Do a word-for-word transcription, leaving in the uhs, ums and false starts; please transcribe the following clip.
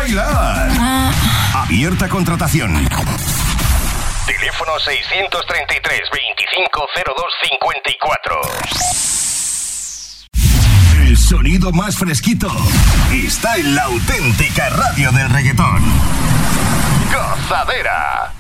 bailar. Abierta contratación. Teléfono seiscientos treinta y tres, veinticinco cero dos cincuenta y cuatro. El sonido más fresquito está en la auténtica radio del reggaetón. Gozadera.